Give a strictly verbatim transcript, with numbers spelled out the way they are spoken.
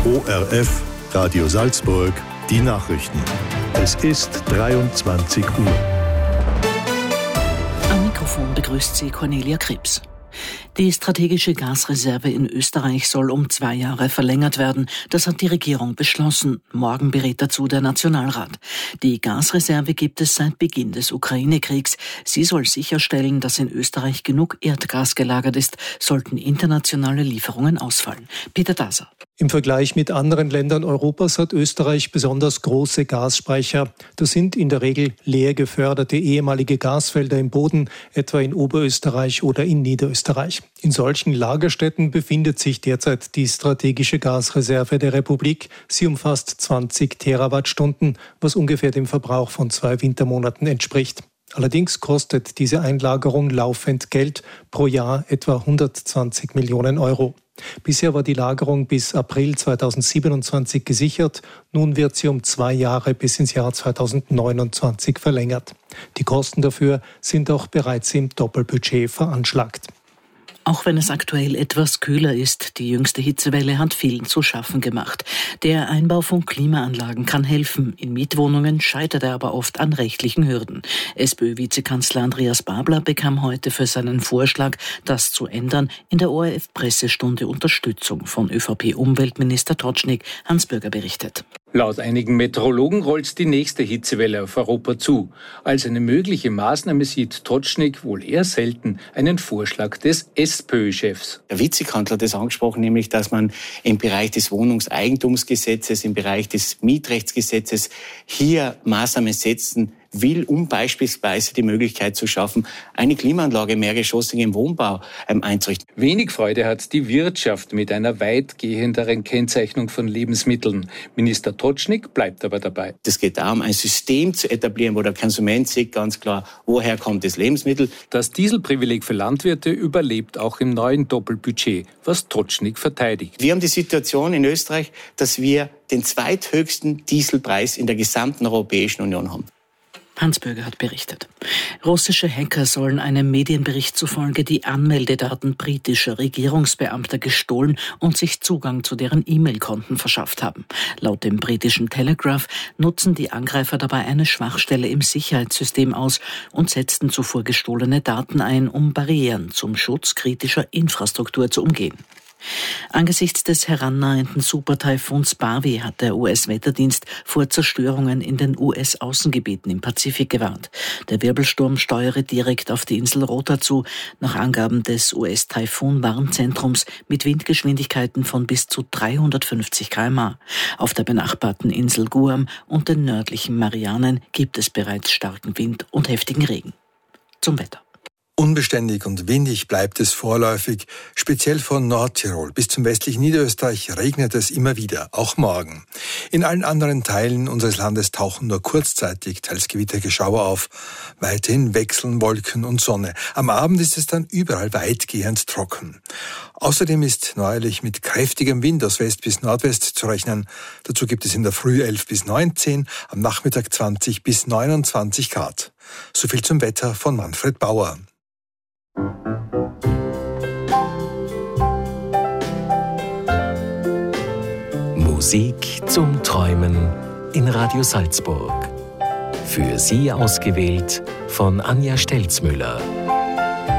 O R F, Radio Salzburg, die Nachrichten. Es ist dreiundzwanzig Uhr. Am Mikrofon begrüßt sie Cornelia Krebs. Die strategische Gasreserve in Österreich soll um zwei Jahre verlängert werden. Das hat die Regierung beschlossen. Morgen berät dazu der Nationalrat. Die Gasreserve gibt es seit Beginn des Ukraine-Kriegs. Sie soll sicherstellen, dass in Österreich genug Erdgas gelagert ist, sollten internationale Lieferungen ausfallen. Peter Daser. Im Vergleich mit anderen Ländern Europas hat Österreich besonders große Gasspeicher. Das sind in der Regel leer geförderte ehemalige Gasfelder im Boden, etwa in Oberösterreich oder in Niederösterreich. In solchen Lagerstätten befindet sich derzeit die strategische Gasreserve der Republik. Sie umfasst zwanzig Terawattstunden, was ungefähr dem Verbrauch von zwei Wintermonaten entspricht. Allerdings kostet diese Einlagerung laufend Geld, pro Jahr etwa hundertzwanzig Millionen Euro. Bisher war die Lagerung bis April zweitausendsiebenundzwanzig gesichert. Nun wird sie um zwei Jahre bis ins Jahr zweitausendneunundzwanzig verlängert. Die Kosten dafür sind auch bereits im Doppelbudget veranschlagt. Auch wenn es aktuell etwas kühler ist, die jüngste Hitzewelle hat vielen zu schaffen gemacht. Der Einbau von Klimaanlagen kann helfen. In Mietwohnungen scheitert er aber oft an rechtlichen Hürden. SPÖ-Vizekanzler Andreas Babler bekam heute für seinen Vorschlag, das zu ändern, in der O R F-Pressestunde Unterstützung von ÖVP-Umweltminister Totschnig. Hans Bürger berichtet. Laut einigen Meteorologen rollt die nächste Hitzewelle auf Europa zu. Als eine mögliche Maßnahme sieht Totschnig wohl eher selten einen Vorschlag des SPÖ-Chefs. Der Vizekanzler hat es angesprochen, nämlich, dass man im Bereich des Wohnungseigentumsgesetzes, im Bereich des Mietrechtsgesetzes hier Maßnahmen setzen will, um beispielsweise die Möglichkeit zu schaffen, eine Klimaanlage mehrgeschossig im Wohnbau ähm, einzurichten. Wenig Freude hat die Wirtschaft mit einer weitgehenderen Kennzeichnung von Lebensmitteln. Minister Totschnig bleibt aber dabei. Es geht darum, ein System zu etablieren, wo der Konsument sieht ganz klar, woher kommt das Lebensmittel. Das Dieselprivileg für Landwirte überlebt auch im neuen Doppelbudget, was Totschnig verteidigt. Wir haben die Situation in Österreich, dass wir den zweithöchsten Dieselpreis in der gesamten Europäischen Union haben. Hans Bürger hat berichtet. Russische Hacker sollen einem Medienbericht zufolge die Anmeldedaten britischer Regierungsbeamter gestohlen und sich Zugang zu deren E-Mail-Konten verschafft haben. Laut dem britischen Telegraph nutzen die Angreifer dabei eine Schwachstelle im Sicherheitssystem aus und setzten zuvor gestohlene Daten ein, um Barrieren zum Schutz kritischer Infrastruktur zu umgehen. Angesichts des herannahenden Supertaifuns Barwi hat der U S-Wetterdienst vor Zerstörungen in den U S-Außengebieten im Pazifik gewarnt. Der Wirbelsturm steuere direkt auf die Insel Rota zu, nach Angaben des U S-Taifun-Warnzentrums mit Windgeschwindigkeiten von bis zu dreihundertfünfzig Kilometer pro Stunde. Auf der benachbarten Insel Guam und den nördlichen Marianen gibt es bereits starken Wind und heftigen Regen. Zum Wetter. Unbeständig und windig bleibt es vorläufig, speziell von Nordtirol bis zum westlichen Niederösterreich regnet es immer wieder, auch morgen. In allen anderen Teilen unseres Landes tauchen nur kurzzeitig teils gewitterige Schauer auf. Weiterhin wechseln Wolken und Sonne. Am Abend ist es dann überall weitgehend trocken. Außerdem ist neuerlich mit kräftigem Wind aus West bis Nordwest zu rechnen. Dazu gibt es in der Früh elf bis neunzehn, am Nachmittag zwanzig bis neunundzwanzig Grad. So viel zum Wetter von Manfred Bauer. Musik zum Träumen in Radio Salzburg. Für Sie ausgewählt von Anja Stelzmüller.